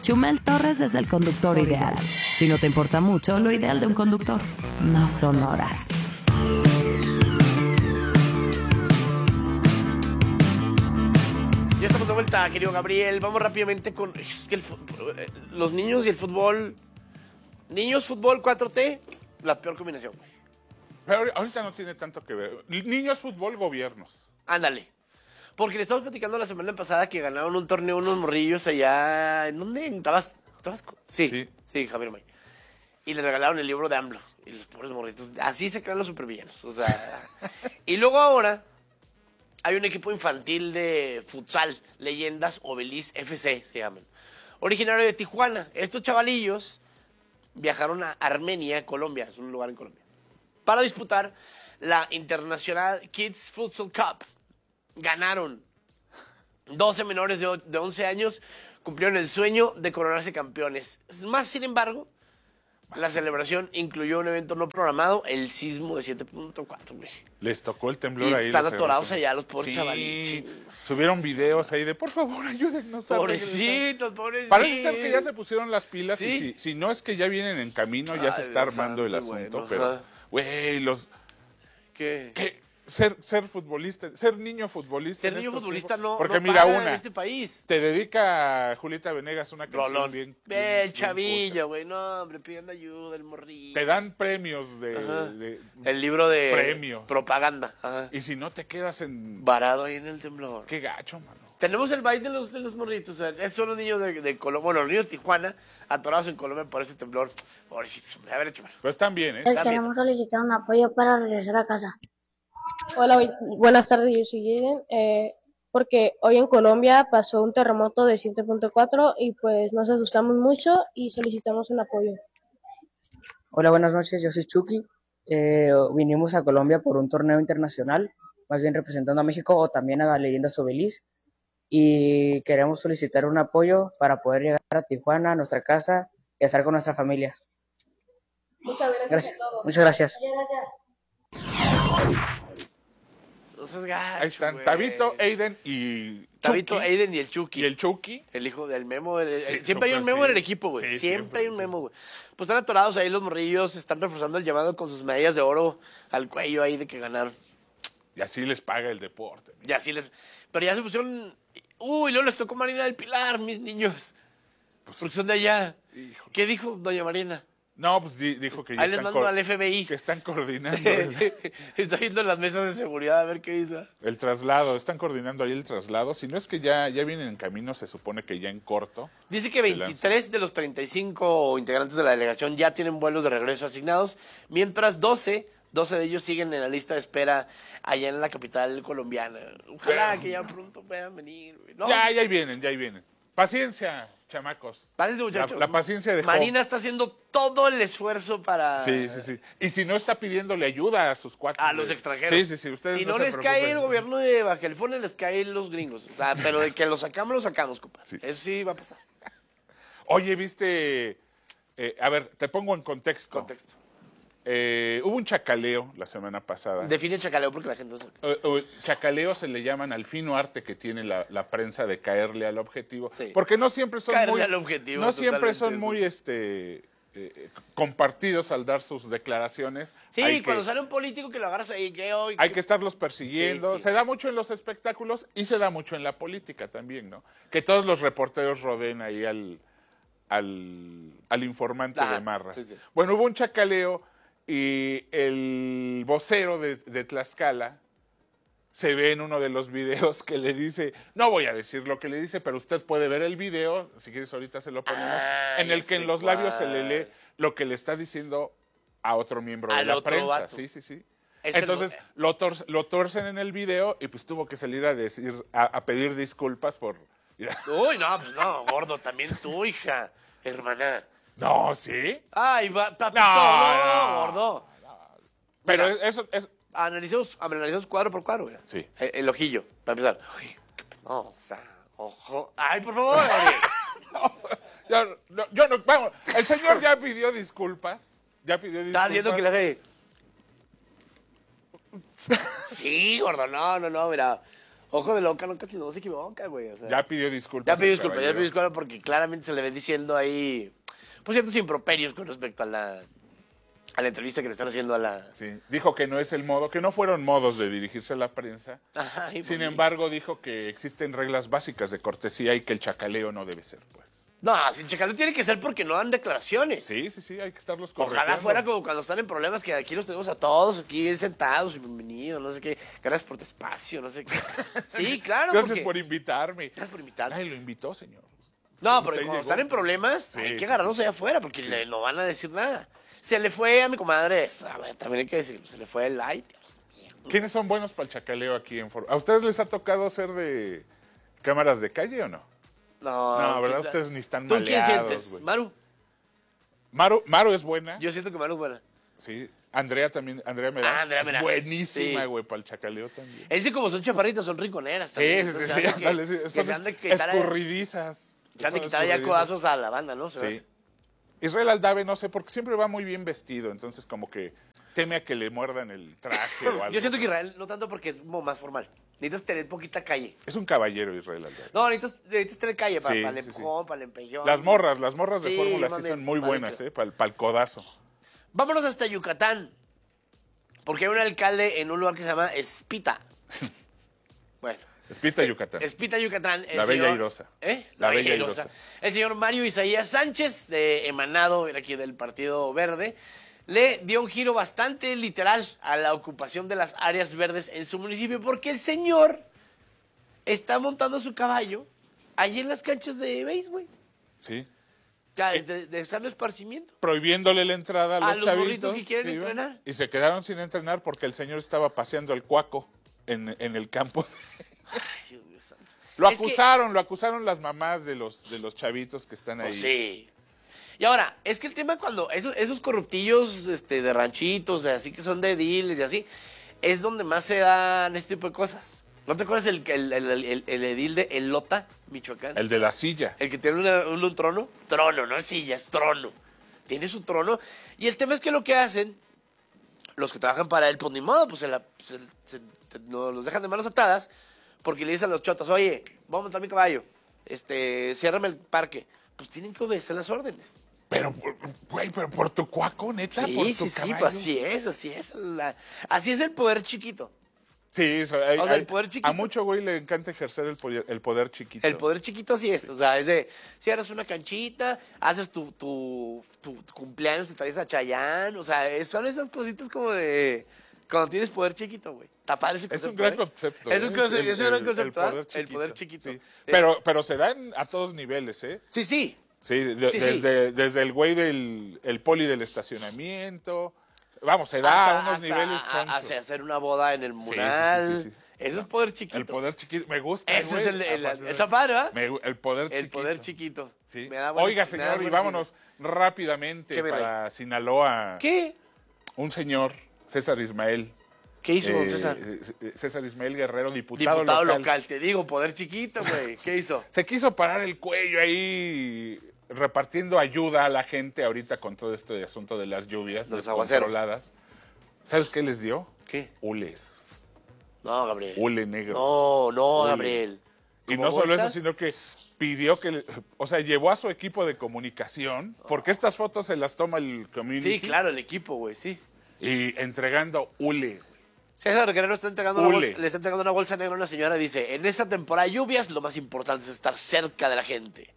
Chumel Torres es el conductor ideal. Si no te importa mucho, lo ideal de un conductor no son horas. Ya estamos de vuelta, querido Gabriel. Vamos rápidamente con los niños y el fútbol. Niños, fútbol, 4T, la peor combinación, güey. Pero ahorita no tiene tanto que ver. Niños, fútbol, gobiernos. Ándale. Porque le estamos platicando la semana pasada que ganaron un torneo unos morrillos allá. ¿En dónde? ¿En Tabasco? Sí, Javier May. Y les regalaron el libro de AMLO. Y los pobres morritos. Así se crean los supervillanos. O sea. Y luego ahora hay un equipo infantil de futsal, Leyendas Obelis FC se llaman. Originario de Tijuana. Estos chavalillos viajaron a Armenia, Colombia. Es un lugar en Colombia. Para disputar la International Kids Futsal Cup. Ganaron. 12 menores de 11 años cumplieron el sueño de coronarse campeones. Más, sin embargo, la celebración incluyó un evento no programado, el sismo de 7.4. Les tocó el temblor y ahí. están atorados allá los pobres sí, chavalitos. Subieron videos ahí de, por favor, ayúdennos. Pobrecitos, pobrecitos. Parece ser que ya se pusieron las pilas. ¿Sí? Y si no es que ya vienen en camino, ya se está armando el asunto. Bueno, pero, güey, ¿Qué? Ser futbolista, ser niño futbolista. Ser niño futbolista no, porque no mira, paga una, en este país. te dedica Julieta Venegas una canción Rolón. bien El chavillo, güey, no, hombre, pidiendo ayuda, el morrillo. Te dan premios de el libro de premios. Propaganda. Ajá. Y si no te quedas en... varado ahí en el temblor. Qué gacho, mano. Tenemos el baile de los morritos. O sea, esos son los niños de Colombia. Bueno, los niños de Tijuana, atorados en Colombia por ese temblor. Pobrecitos, a ver, hecho, mano. Pero están bien, ¿eh? Queremos solicitar un apoyo para regresar a casa. Hola, buenas tardes, yo soy Jaden. Porque hoy en Colombia pasó un terremoto de 7.4 y pues nos asustamos mucho y solicitamos un apoyo. Hola, buenas noches, yo soy Chucky. Vinimos a Colombia por un torneo internacional, más bien representando a México o también a la Leyendas Obelis, y queremos solicitar un apoyo para poder llegar a Tijuana, a nuestra casa y estar con nuestra familia. Muchas gracias a todos. Muchas gracias. No seas gacho, Ahí están, güey. Tabito, Aiden y Tabito, Chucky. Aiden y el Chucky. Y el Chucky. El hijo del Memo. Sí, siempre hay un súper, Memo sí. en el equipo, güey. Sí, siempre hay un sí. Memo, güey. Pues están atorados ahí los morrillos, están reforzando el llamado con sus medallas de oro al cuello ahí de que ganaron. Y así les paga el deporte. Y así pero ya se pusieron... Uy, luego les tocó Marina del Pilar, mis niños. Porque son de allá. Híjole. ¿Qué dijo doña Marina? No, pues dijo que ya Ahí les están mando al FBI. que están coordinando Está viendo las mesas de seguridad a ver qué dice. el traslado. Están coordinando ahí el traslado. Si no es que ya vienen en camino, se supone que ya en corto. Dice que 23 de los 35 integrantes de la delegación ya tienen vuelos de regreso asignados, mientras 12 de ellos siguen en la lista de espera allá en la capital colombiana. Ojalá que ya pronto puedan venir. ¿No? Ya ahí vienen. Paciencia, chamacos. Pásense, muchachos. La paciencia de Marina está haciendo todo el esfuerzo para... Sí. Y si no está pidiéndole ayuda a sus cuates. A los extranjeros. Sí. Ustedes si no no se les cae preocupen. el gobierno de Baja California, les caen los gringos. O sea, pero de que lo sacamos, compa. Sí. Eso sí va a pasar. Oye, viste... a ver, te pongo en contexto. Hubo un chacaleo la semana pasada. Define chacaleo porque la gente no sabe. Chacaleo se le llaman al fino arte que tiene la prensa de caerle al objetivo. Sí. Porque no siempre son Caerle muy... al objetivo, no siempre totalmente, son muy compartidos al dar sus declaraciones. Sí, Hay cuando que, sale un político que lo agarras ahí, que hoy... hay que estarlos persiguiendo. Sí. Se da mucho en los espectáculos y se da mucho en la política también, ¿no? Que todos los reporteros rodeen ahí al informante Ajá, de Marras. sí. Bueno, hubo un chacaleo y el vocero de Tlaxcala se ve en uno de los videos que le dice, no voy a decir lo que le dice, pero usted puede ver el video, si quieres ahorita se lo ponemos, en el que en los labios se le lee lo que le está diciendo a otro miembro de Al la otro prensa. vato. Sí. Es Entonces lo torcen en el video y pues tuvo que salir a pedir disculpas por... Uy, no, pues no, gordo, también tú, hija, hermana. No, ¿sí? Ay, papito, No. gordo. Pero Mira, eso es... Analicemos cuadro por cuadro, mira. Sí. El ojillo, para empezar. Uy, no, o sea, ojo. Ay, por favor, Gabriel. Yo no, vamos, el señor ya pidió disculpas. Estás diciendo que le hace... Sí, gordo, no, mira. Ojo de loca, no, casi no se equivoca, güey. O sea, Ya pidió disculpas. ya pidió el disculpas, caballero. porque claramente se le ve diciendo ahí, pues ciertos improperios con respecto a la entrevista que le están haciendo a la... Sí, dijo que no es el modo, que no fueron modos de dirigirse a la prensa. Ay, Sin güey. embargo, dijo que existen reglas básicas de cortesía y que el chacaleo no debe ser, pues. No, sin chacaleo tiene que ser porque no dan declaraciones. Sí, hay que estarlos Ojalá correteando. fuera como cuando están en problemas, que aquí los tenemos a todos aquí sentados y bienvenidos, no sé qué. Gracias por tu espacio, no sé qué. Sí, claro. Gracias porque... por invitarme. Gracias por invitarme. Ay, lo invitó, señor. No, Usted pero cuando llegó. están en problemas, Sí, hay que sí, agarrarlos allá afuera porque no van a decir nada. Se le fue a mi comadre, a ver, también hay que decirlo, se le fue el light. ¿Quiénes son buenos para el chacaleo aquí en Foro? ¿A ustedes les ha tocado ser de cámaras de calle o no? No, ¿verdad? quizá- Ustedes ni están ¿Tú quién maleados, sientes? güey. Maru. Maru es buena. Yo siento que Maru es buena. Sí. Andrea también, Andrea Meraz. Andrea Meraz. Es buenísima, Sí. güey, para el chacaleo también. Es que como son chaparritas, son rinconeras. Sí, también, sí, entonces sí, se han de ándale, sí. que Son se han de quitar escurridizas. se han de Son quitar ya escurridizas. codazos a la banda, ¿no? Se me Sí. hace. Israel Aldave, no sé, porque siempre va muy bien vestido, entonces como que teme a que le muerdan el traje o algo. Yo siento que Israel, no tanto porque es como más formal. Necesitas tener poquita calle. Es un caballero Israel Aldave. No, necesitas tener calle para Sí, el sí, sí. empujón, para el empellón. Las morras de Sí, Fórmula más sí bien, son muy más bien, buenas, creo. para el codazo. Vámonos hasta Yucatán. Porque hay un alcalde en un lugar que se llama Espita. Bueno. Espita Yucatán. Espita, Yucatán. La Bella Airosa. ¿Eh? La Bella Airosa. El señor Mario Isaías Sánchez, de emanado aquí del Partido Verde, le dio un giro bastante literal a la ocupación de las áreas verdes en su municipio, porque el señor está montando su caballo allí en las canchas de béisbol, güey. Sí. De sano esparcimiento. Prohibiéndole la entrada a los los morritos chavitos que quieren iban, entrenar. y se quedaron sin entrenar porque el señor estaba paseando el cuaco en el campo. Ay, Dios mío santo. Lo Es que- acusaron las mamás de los chavitos que están ahí. Pues sí. Y ahora, es que el tema cuando esos corruptillos de ranchitos, así que son de ediles y así, es donde más se dan este tipo de cosas. ¿No te acuerdas el edil de Elota, Michoacán? El de la silla. El que tiene un trono. Trono, no es silla, es trono. Tiene su trono. Y el tema es que lo que hacen, los que trabajan para él, pues ni modo, pues no, los dejan de manos atadas, porque le dicen a los chotas, oye, vamos a montar mi caballo, ciérrame el parque. Pues tienen que obedecer las órdenes. Pero, güey, pero por tu cuaco, neta, por Sí, tu sí, caballo. pues así es. Así es el poder chiquito. Sí, eso, O sea, el poder chiquito. a mucho güey le encanta ejercer el poder chiquito. El poder chiquito así es. O sea, es de, cierras una canchita, haces tu cumpleaños, te traes a Chayán. O sea, son esas cositas como de cuando tienes poder chiquito, güey. Está padre ese Es concepto. un gran ¿eh? concepto. Es un concepto, es un gran concepto, ¿ah? poder El poder chiquito. Sí. Pero se dan a todos niveles, ¿eh? Sí, sí. Sí, Sí, sí. desde el güey el poli del estacionamiento. Vamos, se da a unos niveles chonchos. Hacer una boda en el sí, mural. sí. Eso es poder chiquito. El poder chiquito, me gusta. Ese güey. es el Aparte, está padre, ¿verdad? el poder chiquito. El poder chiquito. Sí. Me da buenas- Oiga, me da señor, y buenas vámonos rápidamente ¿Qué, mi rey? para Sinaloa. ¿Qué? Un señor, César Ismael. ¿Qué hizo don César? César Ismael Guerrero, diputado local. Te digo, poder chiquito, güey. ¿Qué hizo? Se quiso parar el cuello ahí repartiendo ayuda a la gente ahorita con todo este asunto de las lluvias, De los aguaceros. descontroladas. ¿Sabes qué les dio? ¿Qué? Hules. No, Gabriel. Hule negro. No, Hule. Gabriel. Y ¿Como no solo bolsas? eso, sino que pidió que, o sea, llevó a su equipo de comunicación, porque estas fotos se las toma el community. Sí, claro, el equipo, güey, sí. Y entregando hule, güey. César Guerrero está entregando Hule. le está entregando una bolsa negra a una señora. Dice, en esta temporada de lluvias, lo más importante es estar cerca de la gente.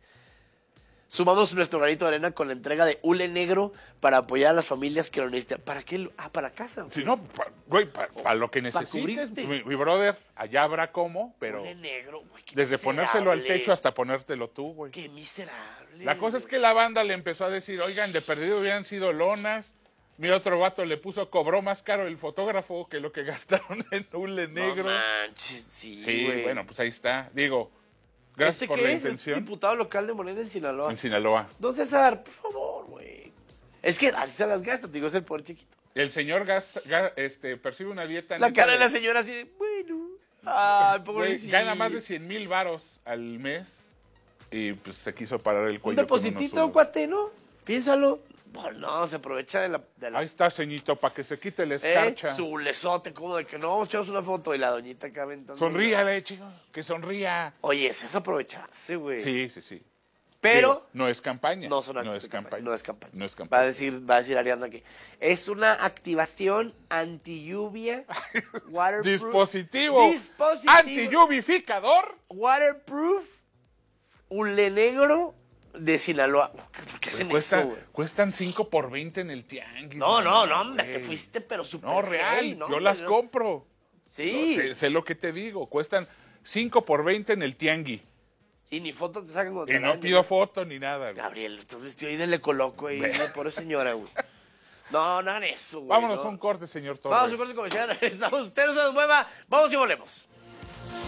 Sumamos nuestro granito de arena con la entrega de hule negro para apoyar a las familias que lo necesitan. ¿Para qué? Para casa. Si no, güey, para lo que necesites, cubrirte. mi brother, allá habrá cómo, pero Hule negro, güey. Qué desde ponérselo al miserable. techo hasta ponértelo tú, güey. Qué miserable. La cosa es que la banda le empezó a decir, oigan, de perdido hubieran sido lonas. Mi otro vato le cobró más caro el fotógrafo que lo que gastaron en hule negro. No manches, sí, Sí, güey. bueno, pues ahí está. Digo, gracias por qué la es? intención. Es diputado local de Morena en Sinaloa. En Sinaloa. Don César, por favor, güey. Es que así se las gasta, te digo, es el poder chiquito. El señor percibe una dieta... La neta cara de la señora así de, bueno. Ay, güey, pobrecito. gana más de 100,000 varos al mes y pues se quiso parar el Un cuello. con depositito, unos- cuate, ¿no? Piénsalo. Pues no, se aprovecha de la... Ahí está, ceñito, para que se quite la escarcha. Su lesote, como de que no, vamos a echarnos una foto y la doñita acá aventando. Sonríale, chico, que sonría. Oye, eso es aprovecharse, güey. Sí. Pero... Digo, no es campaña. No son no es campaña. No es campaña. No es Va a campaña. decir Ariana que es una activación anti-lluvia. Dispositivo anti-lluvificador. Waterproof. Hule negro de Sinaloa. ¿Por qué hacen eso, güey? Cuestan 5 por 20 en el tianguis. No, hombre, güey. te fuiste, pero súper. No, real, heavy, ¿no? yo las compro. Sí. No, sé lo que te digo, cuestan 5 por 20 en el tianguis. Y ni foto te sacan cuando Y te no la pido foto ni nada, güey. Gabriel, estás vestido ahí de le coloco ahí, pobre señora, güey. No, nada de eso, güey. Vámonos no. a un corte, señor Torres. Vamos a un corte comercial, regresamos. Usted no se nos mueva, vamos y volvemos.